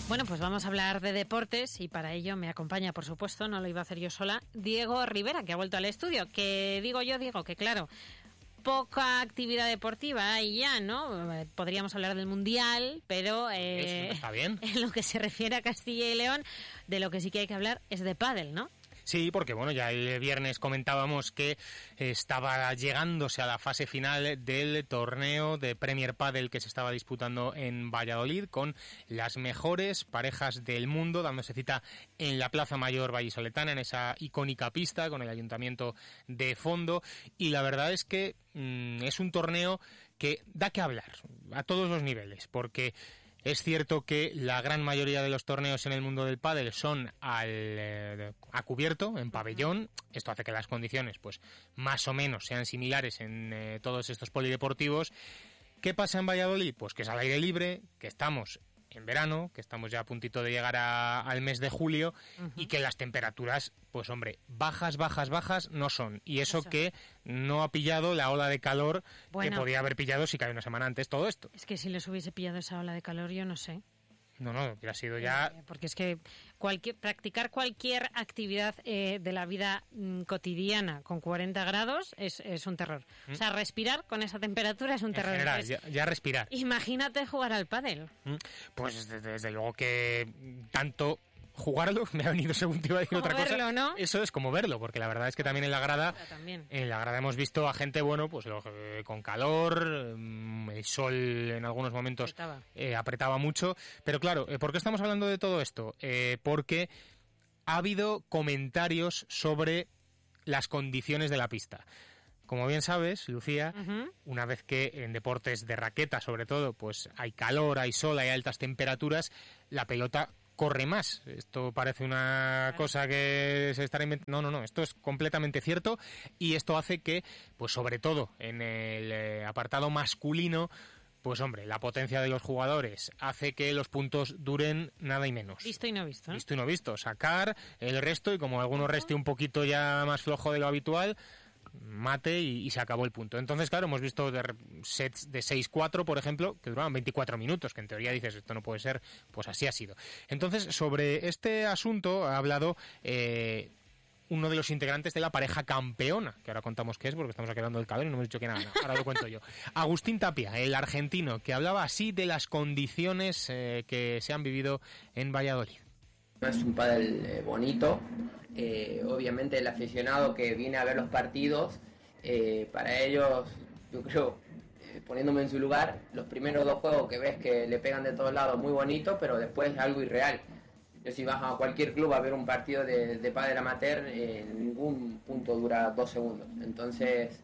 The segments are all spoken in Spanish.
Bueno, pues vamos a hablar de deportes y para ello me acompaña, por supuesto, no lo iba a hacer yo sola, Diego Rivera, que ha vuelto al estudio. Que digo que claro, poca actividad deportiva y ya, ¿no? Podríamos hablar del Mundial, pero está bien. En lo que se refiere a Castilla y León, de lo que sí que hay que hablar es de pádel, ¿no? Sí, porque bueno, ya el viernes comentábamos que estaba llegándose a la fase final del torneo de Premier Padel que se estaba disputando en Valladolid con las mejores parejas del mundo, dándose cita en la Plaza Mayor vallisoletana, en esa icónica pista con el ayuntamiento de fondo, y la verdad es que es un torneo que da que hablar a todos los niveles, porque es cierto que la gran mayoría de los torneos en el mundo del pádel son a cubierto, en pabellón. Esto hace que las condiciones, pues, más o menos sean similares en todos estos polideportivos. ¿Qué pasa en Valladolid? Pues que es al aire libre, que estamos en verano, que estamos ya a puntito de llegar al mes de julio, y que las temperaturas, pues hombre, bajas no son. Y eso que no ha pillado la ola de calor que podía haber pillado si cae una semana antes todo esto. Es que si les hubiese pillado esa ola de calor, yo no sé. No, hubiera sido ya... Porque es que practicar cualquier actividad de la vida cotidiana con 40 grados es un terror. O sea, respirar con esa temperatura es un terror. En general, ya respirar. Imagínate jugar al pádel. Pues desde luego que tanto... jugarlo, me ha venido según te iba a decir otra verlo, cosa, ¿no? Eso es como verlo, porque la verdad es que también en la grada hemos visto a gente, bueno, pues con calor, el sol en algunos momentos apretaba mucho, pero claro, ¿por qué estamos hablando de todo esto? Porque ha habido comentarios sobre las condiciones de la pista. Como bien sabes, Lucía, una vez que en deportes de raqueta, sobre todo, pues hay calor, hay sol, hay altas temperaturas, la pelota corre más. Esto parece una cosa que se estará inventando. No, esto es completamente cierto, y esto hace que, pues sobre todo en el apartado masculino, pues hombre, la potencia de los jugadores hace que los puntos duren nada y menos. Visto y no visto, ¿eh? Visto y no visto. Sacar el resto, y como alguno reste un poquito ya más flojo de lo habitual, mate y se acabó el punto. Entonces, claro, hemos visto sets de 6-4, por ejemplo, que duraban 24 minutos, que en teoría dices, esto no puede ser, pues así ha sido. Entonces, sobre este asunto ha hablado uno de los integrantes de la pareja campeona, que ahora contamos qué es, porque estamos quedando el calor y no hemos dicho que nada, ahora lo cuento yo. Agustín Tapia, el argentino, que hablaba así de las condiciones que se han vivido en Valladolid. Es un pádel bonito. Obviamente el aficionado que viene a ver los partidos, para ellos, yo creo, poniéndome en su lugar, los primeros dos juegos que ves que le pegan de todos lados, muy bonito, pero después es algo irreal. Yo, si vas a cualquier club a ver un partido de pádel amateur, ningún punto dura 2 segundos. Entonces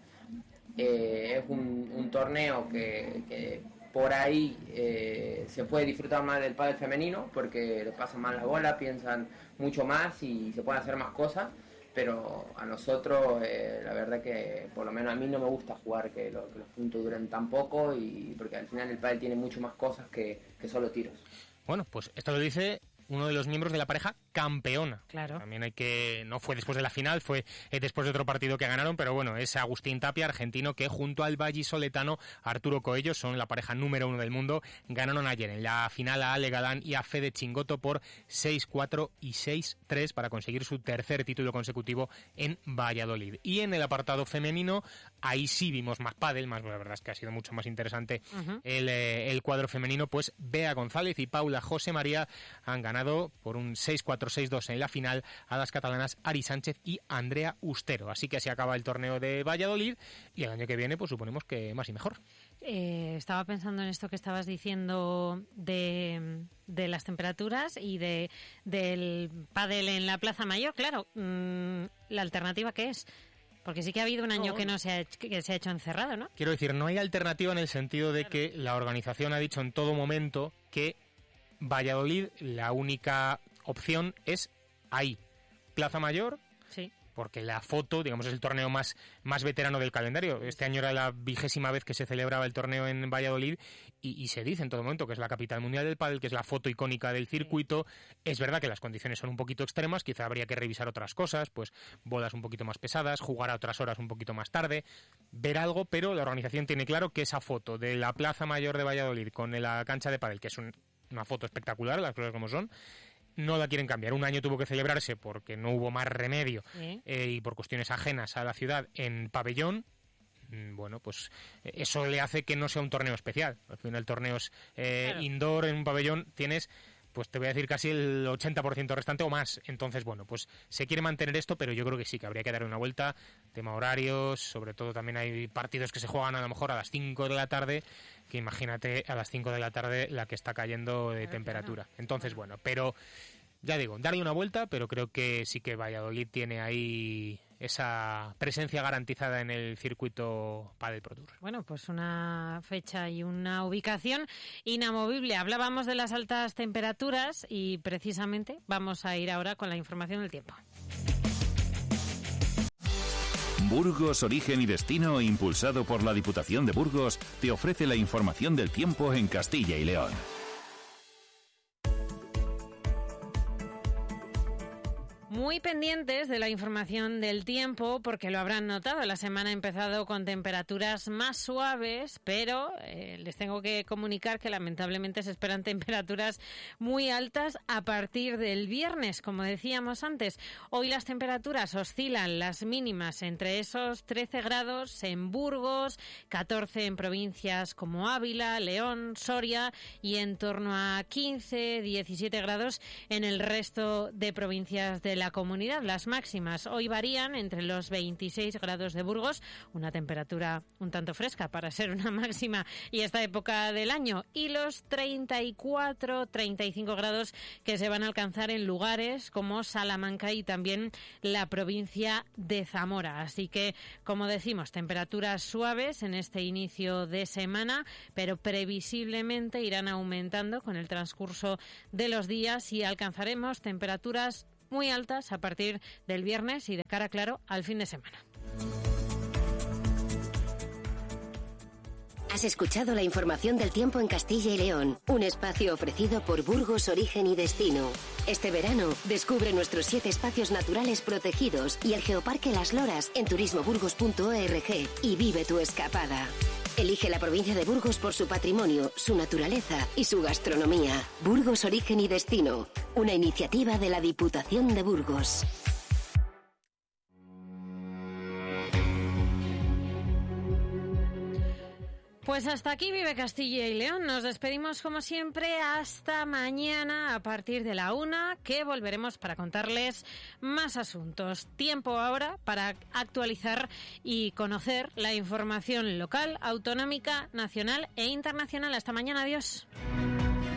es un torneo que por ahí se puede disfrutar más del pádel femenino, porque les pasan más la bola, piensan mucho más y se pueden hacer más cosas, pero a nosotros la verdad que por lo menos a mí no me gusta jugar que los puntos duren tan poco, y porque al final el pádel tiene mucho más cosas que solo tiros. Bueno, pues esto lo dice uno de los miembros de la pareja campeona. Claro. También no fue después de la final, fue después de otro partido que ganaron, pero bueno, es Agustín Tapia, argentino, que junto al vallisoletano Arturo Coello son la pareja número 1 del mundo. Ganaron ayer en la final a Ale Galán y a Fede Chingoto por 6-4 y 6-3 para conseguir su tercer título consecutivo en Valladolid. Y en el apartado femenino, ahí sí vimos más pádel, la verdad es que ha sido mucho más interesante el cuadro femenino, pues Bea González y Paula José María han ganado por un 6-4, 6-2 en la final a las catalanas Ari Sánchez y Andrea Ustero. Así que así acaba el torneo de Valladolid, y el año que viene pues suponemos que más y mejor. Estaba pensando en esto que estabas diciendo de las temperaturas y del pádel en la Plaza Mayor. Claro, la alternativa ¿qué es? Porque sí que ha habido un año que se ha hecho encerrado, ¿no? Quiero decir, no hay alternativa en el sentido de que la organización ha dicho en todo momento que Valladolid, la única opción es ahí, Plaza Mayor, sí, porque la foto, digamos, es el torneo más veterano del calendario. Este año era la 20ª vez que se celebraba el torneo en Valladolid, y se dice en todo momento que es la capital mundial del pádel, que es la foto icónica del circuito. Es verdad que las condiciones son un poquito extremas, quizá habría que revisar otras cosas, pues bolas un poquito más pesadas, jugar a otras horas un poquito más tarde, ver algo, pero la organización tiene claro que esa foto de la Plaza Mayor de Valladolid con la cancha de pádel, que es una foto espectacular, las cosas como son. No la quieren cambiar. Un año tuvo que celebrarse porque no hubo más remedio y por cuestiones ajenas a la ciudad en pabellón. Bueno, pues eso le hace que no sea un torneo especial. Al final, torneos claro, indoor en un pabellón tienes, pues te voy a decir casi el 80% restante o más. Entonces, bueno, pues se quiere mantener esto, pero yo creo que sí, que habría que darle una vuelta. Tema horarios, sobre todo también hay partidos que se juegan a lo mejor a las 5 de la tarde, que imagínate a las 5 de la tarde la que está cayendo de temperatura. Entonces, bueno, pero ya digo, darle una vuelta, pero creo que sí que Valladolid tiene ahí esa presencia garantizada en el circuito Padel Pro Tour. Bueno, pues una fecha y una ubicación inamovible. Hablábamos de las altas temperaturas y precisamente vamos a ir ahora con la información del tiempo. Burgos, Origen y Destino, impulsado por la Diputación de Burgos, te ofrece la información del tiempo en Castilla y León. Muy pendientes de la información del tiempo, porque lo habrán notado, la semana ha empezado con temperaturas más suaves, pero les tengo que comunicar que lamentablemente se esperan temperaturas muy altas a partir del viernes, como decíamos antes. Hoy las temperaturas oscilan, las mínimas entre esos 13 grados en Burgos, 14 en provincias como Ávila, León, Soria y en torno a 15, 17 grados en el resto de provincias de la comunidad. Las máximas hoy varían entre los 26 grados de Burgos, una temperatura un tanto fresca para ser una máxima y esta época del año, y los 34, 35 grados que se van a alcanzar en lugares como Salamanca y también la provincia de Zamora. Así que, como decimos, temperaturas suaves en este inicio de semana, pero previsiblemente irán aumentando con el transcurso de los días y alcanzaremos temperaturas muy altas a partir del viernes y de cara, claro, al fin de semana. Has escuchado la información del tiempo en Castilla y León, un espacio ofrecido por Burgos, Origen y Destino. Este verano, descubre nuestros 7 espacios naturales protegidos y el Geoparque Las Loras en turismoburgos.org y vive tu escapada. Elige la provincia de Burgos por su patrimonio, su naturaleza y su gastronomía. Burgos, Origen y Destino, una iniciativa de la Diputación de Burgos. Pues hasta aquí Vive Castilla y León. Nos despedimos como siempre hasta mañana a partir de la 1, que volveremos para contarles más asuntos. Tiempo ahora para actualizar y conocer la información local, autonómica, nacional e internacional. Hasta mañana. Adiós.